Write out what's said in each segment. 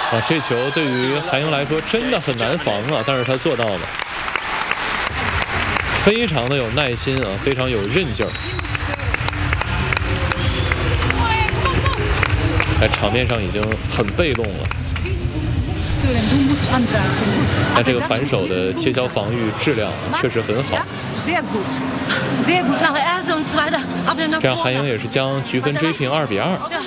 啊，这球对于韩英来说真的很难防啊，但是他做到了，非常的有耐心啊，非常有韧劲儿。在场面上已经很被动了，但这个反手的切削防御质量确实很好。这样韩英也是将局分追平2-2。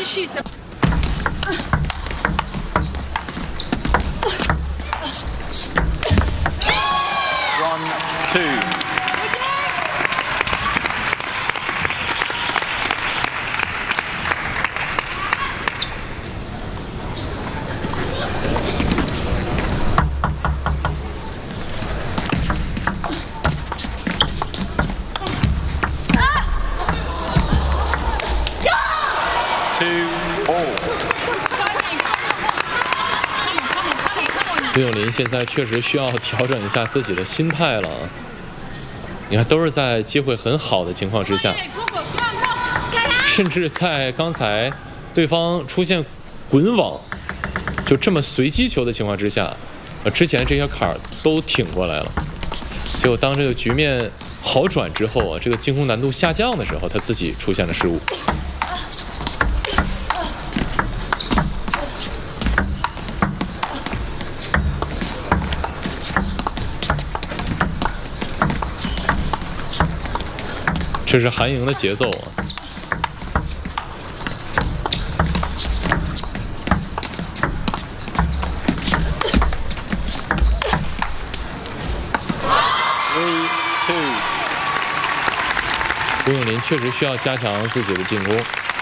刘永林现在确实需要调整一下自己的心态了。你看，都是在机会很好的情况之下，甚至在刚才对方出现滚网，就这么随机球的情况之下，之前这些坎儿都挺过来了。结果当这个局面好转之后啊，这个进攻难度下降的时候，他自己出现了失误。这是韩莹的节奏啊！刘永林确实需要加强自己的进攻。